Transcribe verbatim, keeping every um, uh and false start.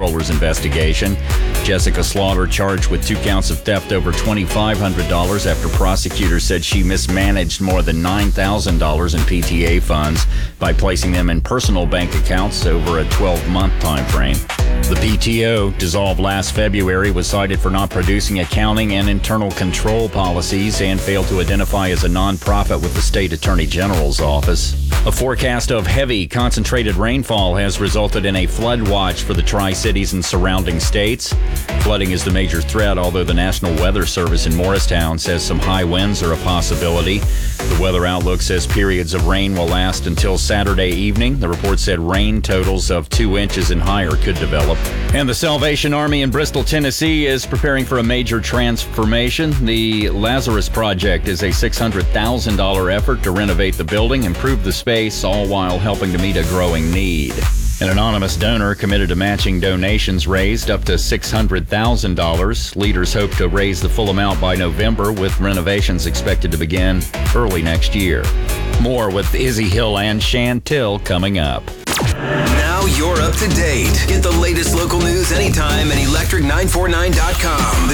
comptroller's investigation. Jessica Slaughter charged with two counts of theft over two thousand five hundred dollars after prosecutors said she mismanaged more than nine thousand dollars in P T A funds by placing them in personal bank accounts over a twelve-month time frame. The P T O, dissolved last February, was cited for not producing accounting and internal control policies and failed to identify as a nonprofit with the state attorney general's office. A forecast of heavy, concentrated rainfall has resulted in a flood watch for the Tri-Cities and surrounding states. Flooding is the major threat, although the National Weather Service in Morristown says some high winds are a possibility. The weather outlook says periods of rain will last until Saturday evening. The report said rain totals of two inches and higher could develop. And the Salvation Army in Bristol, Tennessee is preparing for a major transformation. The Lazarus Project is a six hundred thousand dollars effort to renovate the building, improve the space, all while helping to meet a growing need. An anonymous donor committed to matching donations raised up to six hundred thousand dollars. Leaders hope to raise the full amount by November, with renovations expected to begin early next year. More with Izzy Hill and Chantil coming up. Now you're up to date. Get the latest local news anytime at electric nine forty-nine dot com.